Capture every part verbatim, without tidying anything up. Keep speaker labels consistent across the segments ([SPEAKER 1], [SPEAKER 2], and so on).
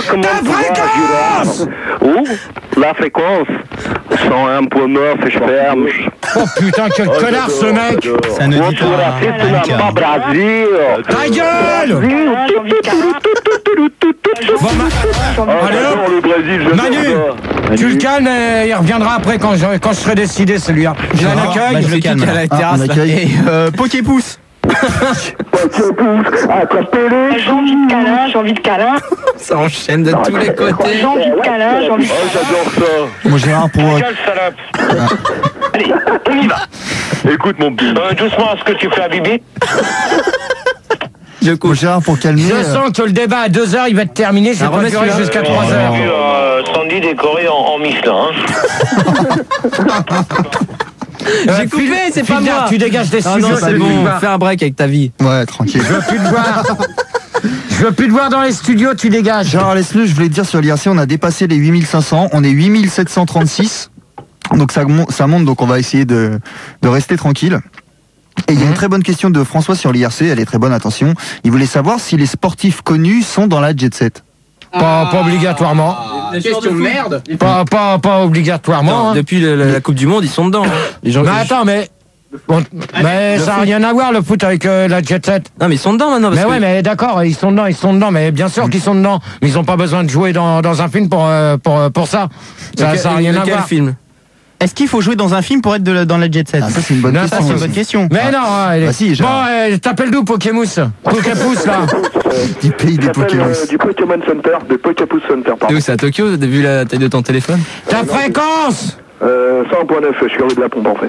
[SPEAKER 1] comment
[SPEAKER 2] Ta
[SPEAKER 1] tu vas,
[SPEAKER 2] fréquence
[SPEAKER 1] Gérard? Où? La fréquence cent un point neuf F M.
[SPEAKER 2] Oh putain, quel
[SPEAKER 1] Oh,
[SPEAKER 2] connard ce
[SPEAKER 1] j'adore,
[SPEAKER 2] mec.
[SPEAKER 1] j'adore.
[SPEAKER 3] Ça ne
[SPEAKER 1] Moi,
[SPEAKER 3] dit
[SPEAKER 1] tu es
[SPEAKER 3] pas.
[SPEAKER 1] raciste, tu n'as pas Brésil.
[SPEAKER 2] Ta gueule. Bon, ma-
[SPEAKER 1] Oh,
[SPEAKER 2] Allez,
[SPEAKER 1] j'adore le Brésil, j'adore
[SPEAKER 2] Manu,
[SPEAKER 1] ça.
[SPEAKER 2] tu le calmes et il reviendra après quand je, quand je serai décidé celui-là. Je
[SPEAKER 3] Ah, bah,
[SPEAKER 2] l'accueille.
[SPEAKER 3] je le calme.
[SPEAKER 4] à la
[SPEAKER 3] Ah,
[SPEAKER 4] terrasse,
[SPEAKER 3] on
[SPEAKER 4] là.
[SPEAKER 3] accueille. Et, euh, Poképousse.
[SPEAKER 5] J'ai envie de câlin, j'ai envie de câlin,
[SPEAKER 4] Ça enchaîne de tous les côtés.
[SPEAKER 5] j'ai envie de câlin, j'ai envie de
[SPEAKER 1] Oh, j'adore ça.
[SPEAKER 3] Moi, Gérard, pour. euh,
[SPEAKER 6] Quelle salope. Allez, on y va.
[SPEAKER 1] Écoute, mon petit.
[SPEAKER 6] Euh, doucement, est-ce que tu fais à Bibi?
[SPEAKER 4] Je
[SPEAKER 3] Moi,
[SPEAKER 4] couche.
[SPEAKER 3] Gérard, pour calmer.
[SPEAKER 2] Je
[SPEAKER 3] euh,
[SPEAKER 2] sens que le débat à deux heures il va être terminé. C'est
[SPEAKER 4] Ah,
[SPEAKER 2] pas
[SPEAKER 4] remets
[SPEAKER 2] durer
[SPEAKER 4] celui-là.
[SPEAKER 2] jusqu'à
[SPEAKER 6] Euh,
[SPEAKER 2] trois
[SPEAKER 6] j'ai
[SPEAKER 2] heures.
[SPEAKER 6] vu, euh, Sandy décoré en, en Michelin.
[SPEAKER 4] J'ai coupé, c'est pas
[SPEAKER 2] Filder,
[SPEAKER 4] moi.
[SPEAKER 2] tu dégages des
[SPEAKER 4] Ah non,
[SPEAKER 2] studios.
[SPEAKER 4] c'est
[SPEAKER 2] tu
[SPEAKER 4] bon,
[SPEAKER 2] veux pas.
[SPEAKER 4] fais un break avec ta vie.
[SPEAKER 3] Ouais, tranquille.
[SPEAKER 2] Je veux plus te voir. Je veux plus te voir dans les studios, tu dégages.
[SPEAKER 3] Gérard, laisse-le, je voulais te dire sur l'I R C, on a dépassé les huit mille cinq cents, on est huit mille sept cent trente-six. Donc ça, mon- ça monte, donc on va essayer de, de rester tranquille. Et il y a une très bonne question de François sur l'I R C, elle est très bonne, attention. Il voulait savoir si les sportifs connus sont dans la jet set.
[SPEAKER 2] Pas, pas obligatoirement.
[SPEAKER 4] Question de merde.
[SPEAKER 2] Pas, pas, pas obligatoirement. hein.
[SPEAKER 4] Depuis le- la, la Coupe du Monde, ils sont dedans. hein. Les gens,
[SPEAKER 2] Mais attends, mais. bon, mais ça n'a rien à voir le foot avec euh, la jet set.
[SPEAKER 4] Non, mais ils sont dedans maintenant. Parce
[SPEAKER 2] Mais ouais,
[SPEAKER 4] que-
[SPEAKER 2] mais d'accord, ils sont dedans, ils sont dedans, mais bien sûr qu'ils sont dedans. Mais ils n'ont pas besoin de jouer dans, dans un film pour, euh, pour, euh, pour ça. Ça
[SPEAKER 4] Lequel-
[SPEAKER 2] ça n'a rien à
[SPEAKER 4] lequel
[SPEAKER 2] voir.
[SPEAKER 4] film?
[SPEAKER 3] Est-ce qu'il faut jouer dans un film pour être de la- dans la jet set? Ah, ça c'est une bonne
[SPEAKER 2] Non,
[SPEAKER 3] question.
[SPEAKER 2] ça, c'est une
[SPEAKER 3] aussi.
[SPEAKER 2] bonne
[SPEAKER 3] question.
[SPEAKER 2] Mais non, hein, elle est-
[SPEAKER 3] Bah si,
[SPEAKER 2] bon,
[SPEAKER 3] Gérard.
[SPEAKER 2] euh, t'appelles d'où Pokémousse Poképousse là.
[SPEAKER 3] Du pays des
[SPEAKER 1] J'appelle
[SPEAKER 3] Pokémon.
[SPEAKER 1] euh, du Pokémon Center, de Poképousse Center,
[SPEAKER 4] C'est
[SPEAKER 1] pardon.
[SPEAKER 4] où? C'est à Tokyo? T'as vu la taille de ton téléphone?
[SPEAKER 2] Ta fréquence.
[SPEAKER 1] Euh, cent un point neuf, je suis rue de la Pompe en fait.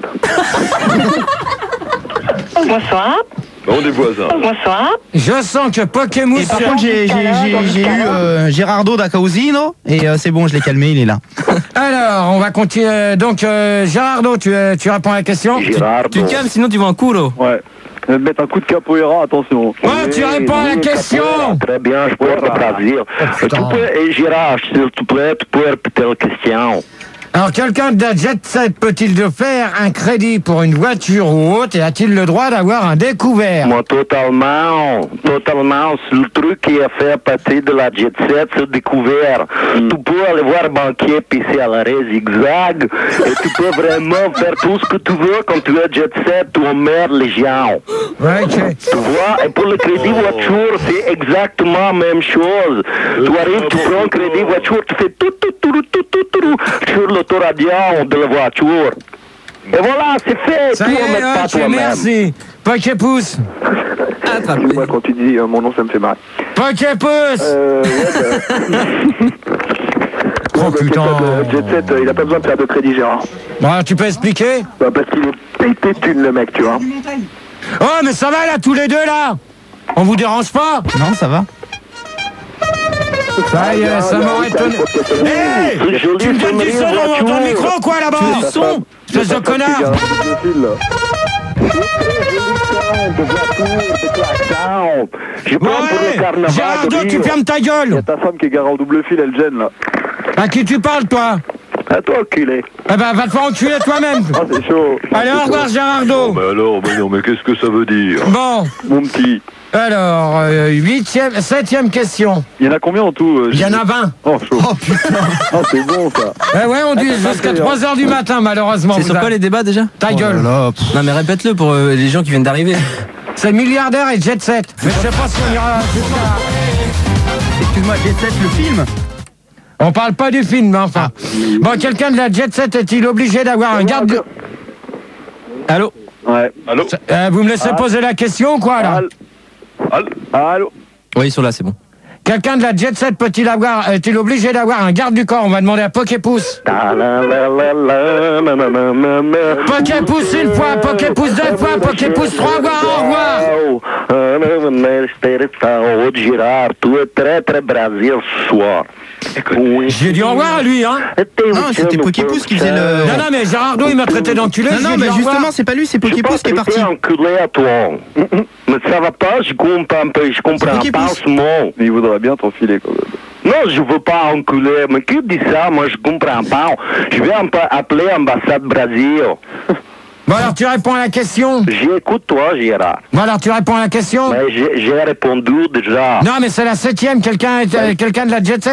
[SPEAKER 5] Bonsoir,
[SPEAKER 1] On est voisins.
[SPEAKER 5] bonsoir.
[SPEAKER 2] Je sens que
[SPEAKER 3] Et
[SPEAKER 2] Pokémousse.
[SPEAKER 3] par contre, j'ai j'ai- j'ai- j'ai eu euh, Gérardo da Causino et euh, c'est bon, je l'ai calmé, il est là.
[SPEAKER 2] Alors, on va continuer. Donc, euh, Gérardo, tu, euh, tu réponds à la question.
[SPEAKER 1] Gérard.
[SPEAKER 4] Tu te calmes, sinon tu vois un culo.
[SPEAKER 1] Ouais. Je vais te mettre un coup de capoeira, attention.
[SPEAKER 2] Ouais, tu réponds à la question.
[SPEAKER 1] Très bien, je peux le Brésil. Tu peux, et Gérard, s'il te plaît, tu peux répéter la question.
[SPEAKER 2] Alors, quelqu'un de la jet set peut-il de faire un crédit pour une voiture ou autre et a-t-il le droit d'avoir un découvert?
[SPEAKER 1] Moi, totalement, totalement, c'est le truc qui a fait partie de la jet set, c'est découvert. Tu peux aller voir un banquier pisser à l'arrêt zigzag et tu peux vraiment faire tout ce que tu veux quand tu es jet set, tu emmerdes les gens.
[SPEAKER 2] Ouais, ok.
[SPEAKER 1] Tu vois, et pour le crédit voiture, c'est exactement la même chose. Tu arrives, tu prends un crédit voiture, tu fais tout, tout, tout, tout, tout, tout, tout sur l'autoradio de la voiture. Et voilà, c'est fait.
[SPEAKER 2] Ça
[SPEAKER 1] tu
[SPEAKER 2] y
[SPEAKER 1] en mets
[SPEAKER 2] est,
[SPEAKER 1] pas
[SPEAKER 2] ok,
[SPEAKER 1] toi-même.
[SPEAKER 2] merci. Poképousse.
[SPEAKER 4] Attrapé.
[SPEAKER 1] Moi, quand tu dis euh, mon nom, ça me fait marrer.
[SPEAKER 2] Poképousse.
[SPEAKER 1] Euh, ouais, bah,
[SPEAKER 2] Oh putain.
[SPEAKER 1] le jet set, euh, il a pas besoin de faire de crédit, Gérard.
[SPEAKER 2] Bon, alors, tu peux expliquer?
[SPEAKER 1] Bah, parce qu'il est pété de thunes, le mec, tu vois.
[SPEAKER 2] Oh, mais ça va là, tous les deux là. On vous dérange pas?
[SPEAKER 3] Non, ça va.
[SPEAKER 2] Ça y est, ça m'aurait étonné. Hey,
[SPEAKER 1] C'est joli,
[SPEAKER 2] tu me donnes du
[SPEAKER 1] c'est
[SPEAKER 2] son dans,
[SPEAKER 1] voiture.
[SPEAKER 2] dans le micro quoi là-bas?
[SPEAKER 1] Tu veux du son?
[SPEAKER 2] Espèce de connard.
[SPEAKER 1] Je prends pour le
[SPEAKER 2] Ouais,
[SPEAKER 1] carnaval.
[SPEAKER 2] Gérardo,
[SPEAKER 1] de
[SPEAKER 2] tu
[SPEAKER 1] Rio.
[SPEAKER 2] fermes ta
[SPEAKER 1] Il y a
[SPEAKER 2] gueule.
[SPEAKER 1] ta femme qui est garée au double fil, elle gêne là.
[SPEAKER 2] À qui tu parles toi?
[SPEAKER 1] À toi, enculé.
[SPEAKER 2] Eh ben, va te faire enculer toi-même.
[SPEAKER 1] Ah, c'est chaud.
[SPEAKER 2] Allez, au revoir Gérardo.
[SPEAKER 1] Mais alors, mais non, mais qu'est-ce que ça veut dire?
[SPEAKER 2] Bon,
[SPEAKER 1] Mon petit.
[SPEAKER 2] alors, euh, huitième, septième question.
[SPEAKER 1] Il y en a combien en tout euh,
[SPEAKER 2] Il y en a vingt.
[SPEAKER 1] Oh, chaud. Oh, putain. Oh, c'est bon, ça.
[SPEAKER 2] Eh ouais, on dit jusqu'à trois heures du matin, malheureusement.
[SPEAKER 4] C'est
[SPEAKER 2] vous
[SPEAKER 4] sur quoi
[SPEAKER 2] avez-
[SPEAKER 4] les débats déjà?
[SPEAKER 2] Ta gueule.
[SPEAKER 3] Oh là là, pff.
[SPEAKER 4] Non, mais répète-le pour euh, les gens qui viennent d'arriver.
[SPEAKER 2] C'est milliardaire et jet set. Mais je sais pas si on ira jusqu'à...
[SPEAKER 3] Excuse-moi, jet set, le film.
[SPEAKER 2] On parle pas du film, mais enfin. Bon, quelqu'un de la jet set est-il obligé d'avoir un garde... du-
[SPEAKER 4] Allô?
[SPEAKER 1] Ouais. Allô?
[SPEAKER 2] Euh, vous me laissez poser la question ou quoi, là?
[SPEAKER 1] Allô? Allô?
[SPEAKER 4] Oui, ils sont là, c'est bon.
[SPEAKER 2] Quelqu'un de la jet set peut-il avoir... est-il obligé d'avoir un garde du corps? On va demander à Poképousse. Poképousse une fois, Poképousse deux fois, Poképousse trois fois, au revoir.
[SPEAKER 1] Gérard, tu es très très Brésil ce soir. Oui.
[SPEAKER 2] J'ai dit au revoir à lui, hein.
[SPEAKER 3] Non, c'était Poképousse qui faisait le-
[SPEAKER 2] Non, non, mais Gérardo, il m'a traité d'enculé.
[SPEAKER 3] Non,
[SPEAKER 2] je
[SPEAKER 3] non,
[SPEAKER 2] lui ai
[SPEAKER 3] mais
[SPEAKER 2] dit au
[SPEAKER 3] justement,
[SPEAKER 2] revoir.
[SPEAKER 3] c'est pas lui, c'est Poképousse qui est parti.
[SPEAKER 1] enculé à toi. Mais ça va pas, je comprends pas, je comprends pas
[SPEAKER 3] Poképousse.
[SPEAKER 1] ce mot. Mais il voudrait bien t'enfiler quand même. Non, je veux pas enculer. Mais qui dit ça? Moi, je comprends pas. Je vais en- appeler l'ambassade Brésil.
[SPEAKER 2] Bon, alors, tu réponds à la question.
[SPEAKER 1] J'écoute toi, Gérard.
[SPEAKER 2] Bon, alors, tu réponds à la question.
[SPEAKER 1] Mais j'ai j'ai répondu déjà.
[SPEAKER 2] Non, mais c'est la septième. Quelqu'un est- euh, quelqu'un de la jet set